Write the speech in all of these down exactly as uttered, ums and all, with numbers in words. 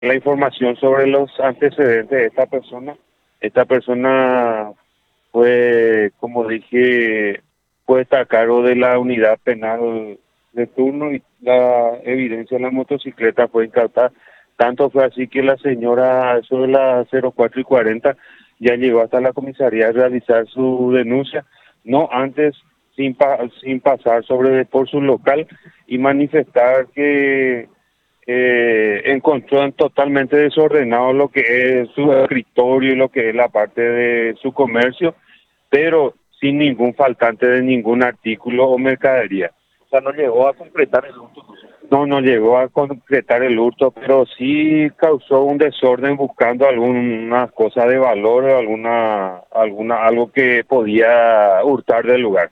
la información sobre los antecedentes de esta persona. Esta persona fue, como dije, puesta a cargo de la unidad penal de turno y la evidencia en la motocicleta fue incautada. Tanto fue así que la señora, eso de las cero cuatro y cuarenta, ya llegó hasta la comisaría a realizar su denuncia, no antes sin, pa sin pasar sobre por su local y manifestar que eh, encontró en totalmente desordenado lo que es su escritorio y lo que es la parte de su comercio, pero sin ningún faltante de ningún artículo o mercadería. O sea, no llegó a completar el hurto. No, no llegó a concretar el hurto, pero sí causó un desorden buscando algunas cosas de valor, alguna, alguna, algo que podía hurtar del lugar.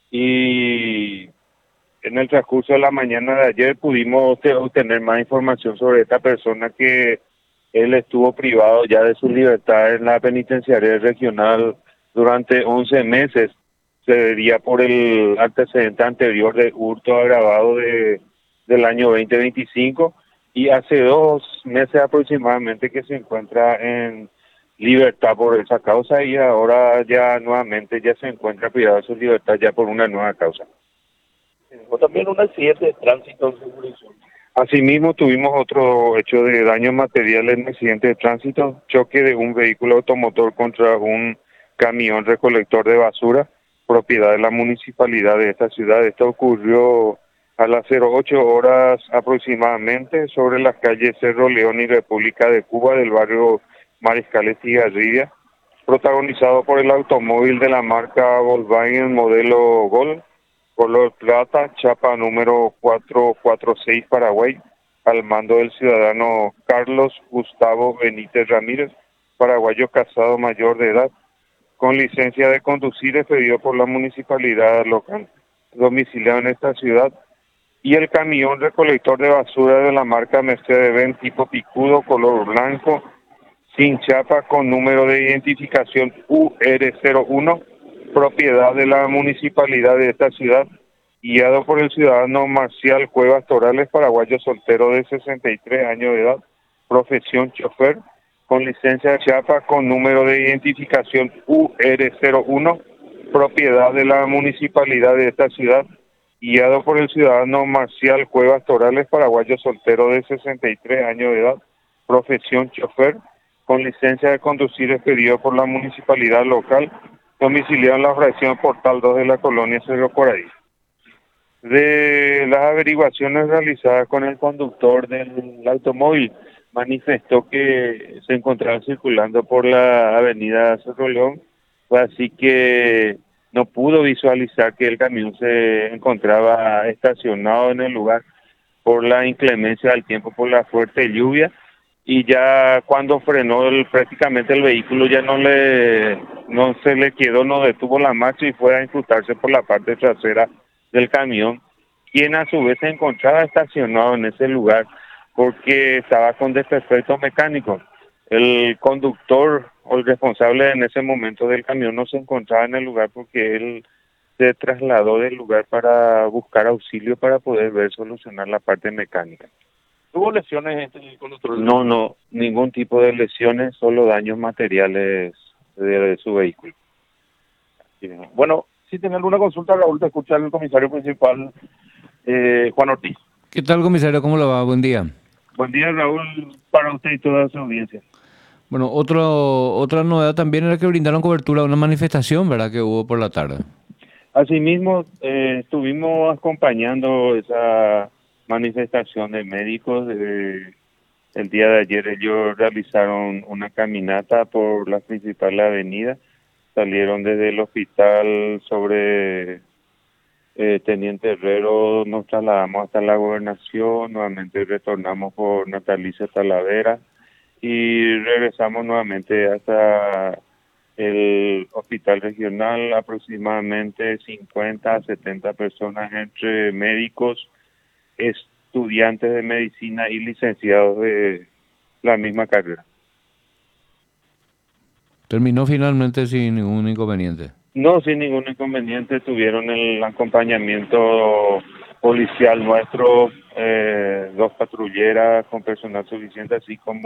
Y en el transcurso de la mañana de ayer pudimos obtener más información sobre esta persona, que él estuvo privado ya de su libertad en la penitenciaría regional durante once meses. Se debía por el antecedente anterior de hurto agravado de del año veinte veinticinco, y hace dos meses aproximadamente que se encuentra en libertad por esa causa, y ahora ya nuevamente ya se encuentra privado de su libertad ya por una nueva causa. O también un accidente de tránsito en Segurizón. Asimismo tuvimos otro hecho de daños materiales en accidente de tránsito, choque de un vehículo automotor contra un camión recolector de basura, propiedad de la municipalidad de esta ciudad. Esto ocurrió a las cero ocho horas aproximadamente sobre las calles Cerro León y República de Cuba del barrio Mariscal Estigarribia, protagonizado por el automóvil de la marca Volkswagen modelo Gol, color plata, chapa número cuatrocientos cuarenta y seis Paraguay, al mando del ciudadano Carlos Gustavo Benítez Ramírez, paraguayo casado mayor de edad, con licencia de conducir expedido por la municipalidad local, domiciliado en esta ciudad, y el camión recolector de basura de la marca Mercedes-Benz tipo picudo, color blanco, sin chapa, con número de identificación U R cero uno, propiedad de la municipalidad de esta ciudad, guiado por el ciudadano Marcial Cuevas Torales, paraguayo soltero de sesenta y tres años de edad, profesión chofer, con licencia de chapa, con número de identificación U R cero uno, propiedad de la municipalidad de esta ciudad, guiado por el ciudadano Marcial Cuevas Torales, paraguayo soltero de sesenta y tres años de edad, profesión chofer, con licencia de conducir expedido por la municipalidad local, domiciliado en la fracción Portal dos de la colonia Cerro Coraí. De las averiguaciones realizadas con el conductor del automóvil, manifestó que se encontraba circulando por la avenida Cerro León, así que no pudo visualizar que el camión se encontraba estacionado en el lugar por la inclemencia del tiempo, por la fuerte lluvia, y ya cuando frenó el, prácticamente el vehículo ya no le no se le quedó, no detuvo la marcha y fue a incrustarse por la parte trasera del camión, quien a su vez se encontraba estacionado en ese lugar porque estaba con desperfectos mecánicos. El conductor o el responsable en ese momento del camión no se encontraba en el lugar porque él se trasladó del lugar para buscar auxilio para poder ver solucionar la parte mecánica. ¿Tuvo lesiones este conductor? No, no, ningún tipo de lesiones, solo daños materiales de, de su vehículo. Bueno, si tiene alguna consulta, Raúl, te escucha el comisario principal, eh, Juan Ortiz. ¿Qué tal, comisario? ¿Cómo le va? Buen día. Buen día, Raúl, para usted y toda su audiencia. Bueno, otro, otra novedad también era que brindaron cobertura a una manifestación, ¿verdad?, que hubo por la tarde. Asimismo, eh, estuvimos acompañando esa manifestación de médicos. Eh, el día de ayer ellos realizaron una caminata por la principal avenida, salieron desde el hospital sobre eh, Teniente Herrero, nos trasladamos hasta la gobernación, nuevamente retornamos por Natalicia Talavera y regresamos nuevamente hasta el hospital regional. Aproximadamente cincuenta a setenta personas entre médicos, estudiantes de medicina y licenciados de la misma carrera. ¿Terminó finalmente sin ningún inconveniente? No, sin ningún inconveniente. Tuvieron el acompañamiento policial nuestro, eh, dos patrulleras con personal suficiente, así como